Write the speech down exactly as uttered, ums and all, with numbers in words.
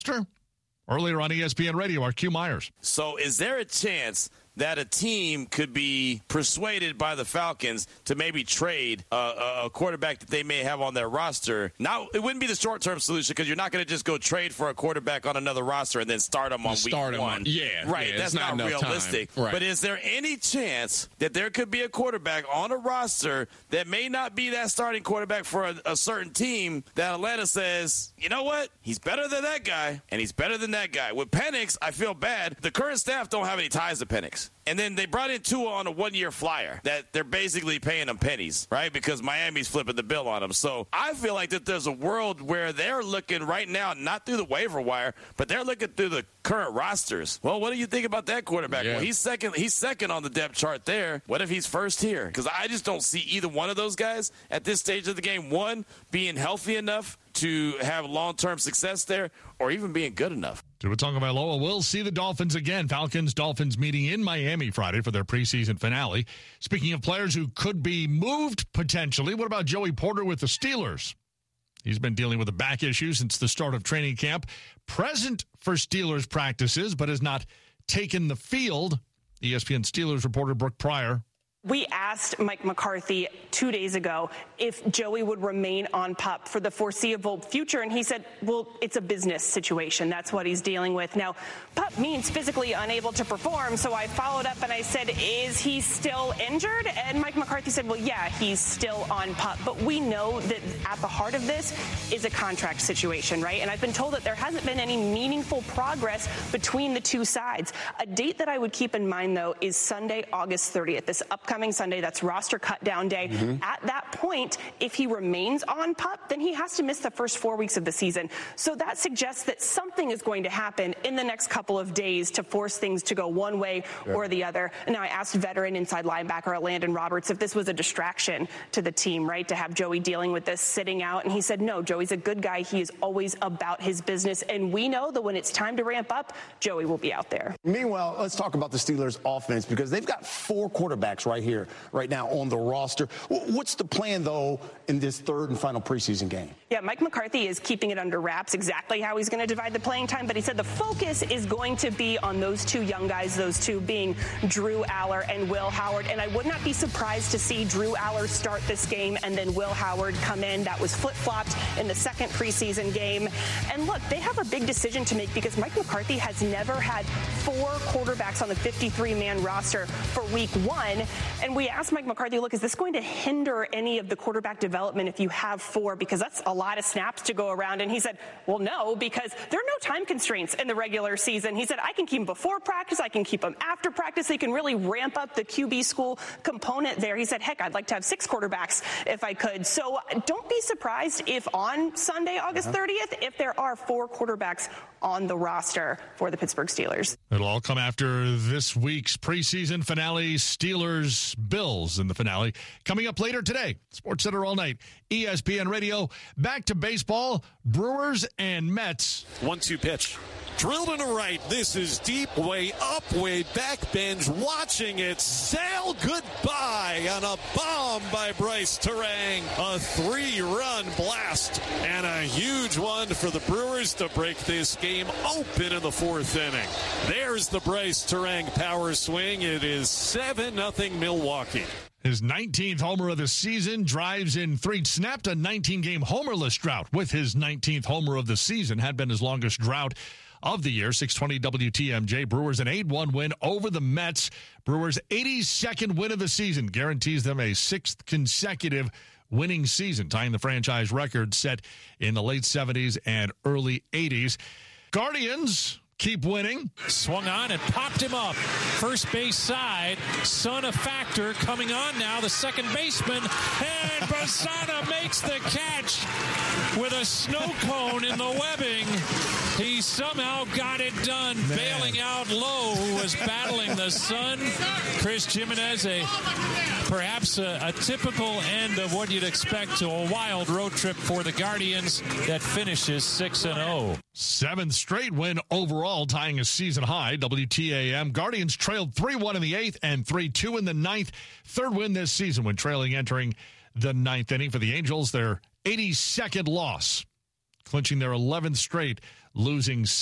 Earlier on E S P N Radio, our Q Myers. So is there a chance that a team could be persuaded by the Falcons to maybe trade a, a quarterback that they may have on their roster? Now, it wouldn't be the short-term solution because you're not going to just go trade for a quarterback on another roster and then start him on start week him one. On, yeah. Right, yeah, that's not, not, not realistic. Right. But is there any chance that there could be a quarterback on a roster that may not be that starting quarterback for a, a certain team that Atlanta says, you know what? He's better than that guy, and he's better than that guy. With Penix, I feel bad. The current staff don't have any ties to Penix. And then they brought in Tua on a one-year flyer that they're basically paying him pennies, right? Because Miami's flipping the bill on him. So I feel like that there's a world where they're looking right now, not through the waiver wire, but they're looking through the current rosters. Well, what do you think about that quarterback? Yeah. Well, he's second. He's second on the depth chart there. What if he's first here? Because I just don't see either one of those guys at this stage of the game, one, being healthy enough to have long-term success there, or even being good enough. Tua Tagovailoa will see the Dolphins again. Falcons-Dolphins meeting in Miami Friday for their preseason finale. Speaking of players who could be moved potentially, what about Joey Porter with the Steelers? He's been dealing with a back issue since the start of training camp. Present for Steelers practices, but has not taken the field. E S P N Steelers reporter Brooke Pryor. We asked Mike McCarthy two days ago if Joey would remain on PUP for the foreseeable future, and he said, well, it's a business situation. That's what he's dealing with. Now, PUP means physically unable to perform, so I followed up and I said, is he still injured? And Mike McCarthy said, well, yeah, he's still on PUP. But we know that at the heart of this is a contract situation, right? And I've been told that there hasn't been any meaningful progress between the two sides. A date that I would keep in mind, though, is Sunday, August thirtieth, this upcoming Coming Sunday, that's roster cut down day. Mm-hmm. At that point, if he remains on PUP, then he has to miss the first four weeks of the season. So that suggests that something is going to happen in the next couple of days to force things to go one way yeah. or the other. And now I asked veteran inside linebacker Landon Roberts if this was a distraction to the team, right, to have Joey dealing with this sitting out. And he said, no, Joey's a good guy. He is always about his business. And we know that when it's time to ramp up, Joey will be out there. Meanwhile, let's talk about the Steelers offense because they've got four quarterbacks right here, right now on the roster. What's the plan, though, in this third and final preseason game? Yeah, Mike McCarthy is keeping it under wraps exactly how he's going to divide the playing time, but he said the focus is going to be on those two young guys, those two being Drew Aller and Will Howard. And I would not be surprised to see Drew Aller start this game and then Will Howard come in. That was flip-flopped in the second preseason game. And look, they have a big decision to make because Mike McCarthy has never had four quarterbacks on the fifty-three man roster for week one. And we asked Mike McCarthy, look, is this going to hinder any of the quarterback development if you have four? Because that's a lot of snaps to go around. And he said, well, no, because there are no time constraints in the regular season. He said, I can keep him before practice. I can keep him after practice. They can really ramp up the Q B school component there. He said, heck, I'd like to have six quarterbacks if I could. So don't be surprised if on Sunday, August thirtieth, if there are four quarterbacks on the roster for the Pittsburgh Steelers. It'll all come after this week's preseason finale, Steelers Bills in the finale. Coming up later today, Sports Center all night, E S P N Radio. Back to baseball, Brewers and Mets. one two pitch. Drilled into right. This is deep, way up, way back. Bench watching it sail goodbye on a bomb by Bryce Terang. A three-run blast and a huge one for the Brewers to break this game open in the fourth inning. There's the Bryce Terang power swing. It is seven nothing Milwaukee. His nineteenth homer of the season, drives in three, snapped a nineteen-game homerless drought with his nineteenth homer of the season, had been his longest drought of the year. six twenty W T M J. Brewers an eight one win over the Mets. Brewers' eighty-second win of the season guarantees them a sixth consecutive winning season, tying the franchise record set in the late seventies and early eighties. Guardians keep winning. Swung on and popped him up. First base side. Son of Factor coming on now. The second baseman. And Basana makes the catch with a snow cone in the webbing. He somehow got it done. Man. Bailing out Lowe, who was battling the sun. Chris Jimenez, a perhaps a, a typical end of what you'd expect to a wild road trip for the Guardians that finishes six and oh. Seventh straight win overall, tying a season high. W T A M. Guardians trailed three one in the eighth and three two in the ninth. Third win this season when trailing entering the ninth inning. For the Angels, their eighty-second loss, clinching their eleventh straight losing